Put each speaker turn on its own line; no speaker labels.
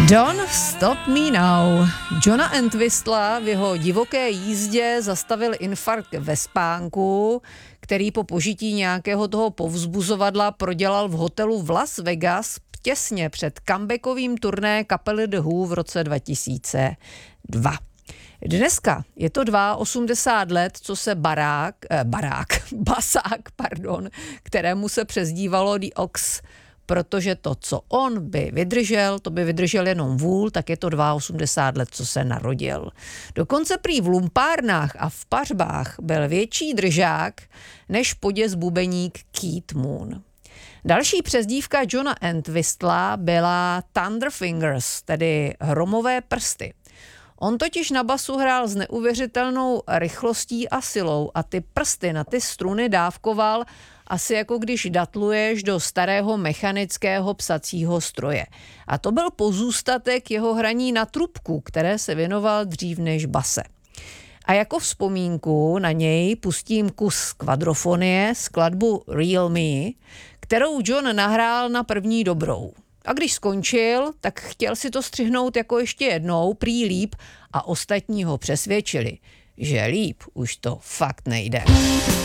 Don't Stop Me Now. Johna Entwistla v jeho divoké jízdě zastavil infarkt ve spánku, který po požití nějakého toho povzbuzovadla prodělal v hotelu v Las Vegas těsně před comebackovým turné kapely The Who v roce 2002. Dneska je to 82 let, co se basák, kterému se přezdívalo The Ox, protože to, co on by vydržel, to by vydržel jenom vůl, tak je to 82 let, co se narodil. Dokonce prý v lumpárnách a v pařbách byl větší držák než poděs bubeník Keith Moon. Další přezdívka Johna Entwistla byla Thunder Fingers, tedy hromové prsty. On totiž na basu hrál s neuvěřitelnou rychlostí a silou a ty prsty na ty struny dávkoval asi jako když datluješ do starého mechanického psacího stroje. A to byl pozůstatek jeho hraní na trubku, které se věnoval dřív než base. A jako vzpomínku na něj pustím kus kvadrofonie, skladbu Real Me, kterou John nahrál na první dobrou. A když skončil, tak chtěl si to střihnout jako ještě jednou, prý líp, a ostatní ho přesvědčili, že líp už to fakt nejde.